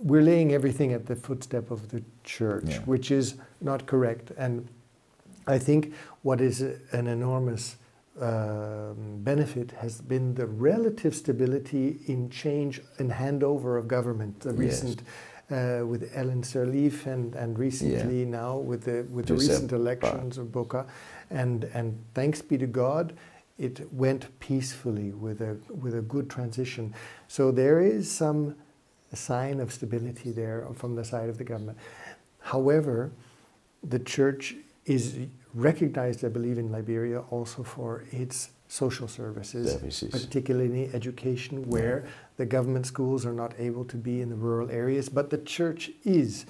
we're laying everything at the footstep of the church, Yeah. which is not correct. And I think what is an enormous benefit has been the relative stability in change and handover of government. The recent with Ellen Sirleaf and recently now with the recent elections of Boca, and thanks be to God, it went peacefully with a good transition. So there is some sign of stability there from the side of the government. However, the church is recognized, I believe, in Liberia also for its social services, particularly education, where the government schools are not able to be in the rural areas, but the church is.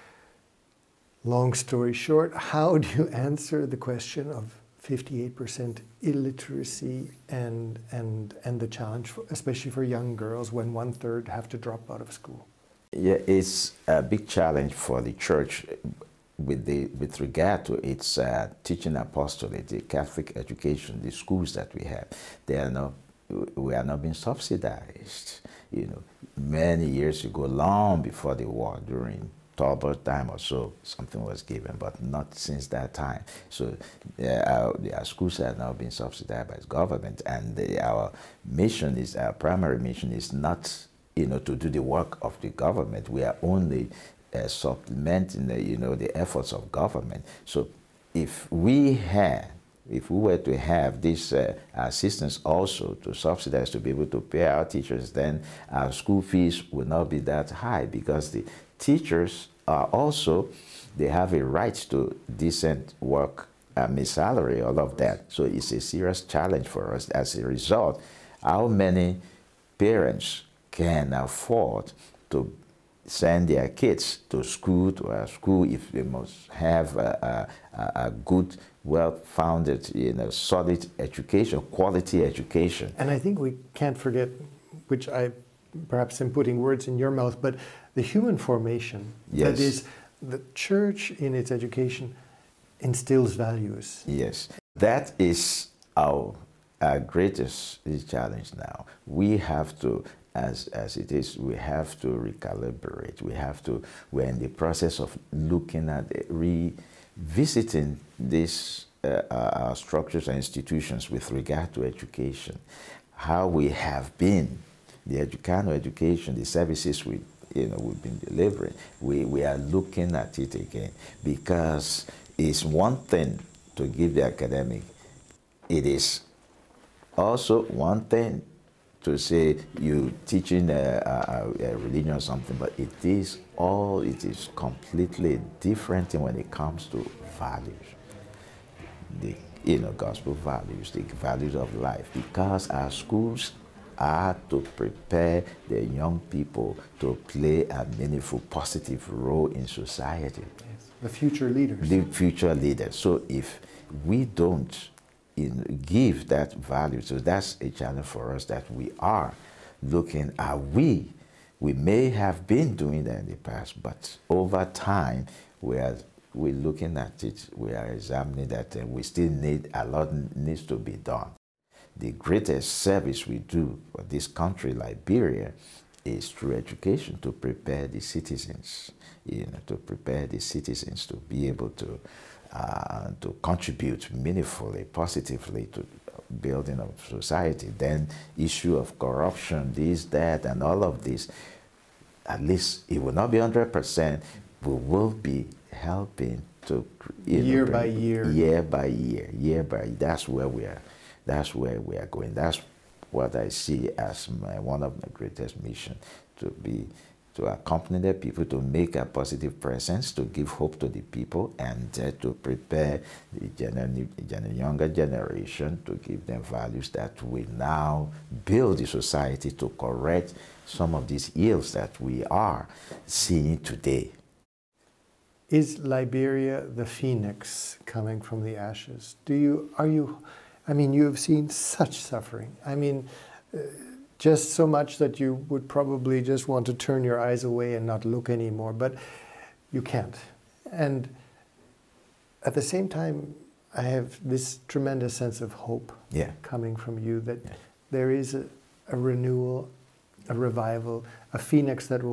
Long story short, how do you answer the question of 58% illiteracy and the challenge, especially for young girls, when 1/3 have to drop out of school? Yeah, it's a big challenge for the church with regard to its teaching apostolate, the Catholic education, the schools that we have. We are not being subsidized. You know, many years ago, long before the war, during Talbot time or so, something was given, but not since that time. So our schools are now being subsidized by the government, and our primary mission is not, to do the work of the government. We are only supplementing the efforts of government. So if we were to have this assistance also to subsidize, to be able to pay our teachers, then our school fees will not be that high, because the teachers are also, they have a right to decent work, salary, all of that. So it's a serious challenge for us. As a result, how many parents can afford to send their kids to a school if they must have a good, well-founded, solid education, quality education? And I think we can't forget, which I perhaps am putting words in your mouth, but the human formation. Yes. That is, the church in its education instills values. Yes, that is our greatest challenge now. We have to, as it is, we have to recalibrate. We're in the process of looking at revisiting these our structures and institutions with regard to education. How we have been, the Educano education, the services we've been delivering, we are looking at it again, because it's one thing to give the academic. It is also one thing to say you teaching a religion or something, but it is completely different thing when it comes to values, the gospel values, the values of life, because our schools are to prepare the young people to play a meaningful, positive role in society. Yes. The future leaders. The future leaders. So if we don't give that value, so that's a challenge for us, that we are looking at. We may have been doing that in the past, but over time we're looking at it, we are examining that, and we still need a lot needs to be done. The greatest service we do for this country, Liberia, is through education, to prepare the citizens, to prepare the citizens to be able to contribute meaningfully, positively to building of society. Then issue of corruption, this, that, and all of this, at least it will not be 100%, we will be helping to year by year, that's where we are. That's where we are going. That's what I see as one of my greatest missions, to accompany the people, to make a positive presence, to give hope to the people, and to prepare the younger generation, to give them values that will now build the society to correct some of these ills that we are seeing today. Is Liberia the phoenix coming from the ashes? I mean, you have seen such suffering. I mean, just so much that you would probably just want to turn your eyes away and not look anymore, but you can't. And at the same time, I have this tremendous sense of hope coming from you, that there is a renewal, a revival, a phoenix that will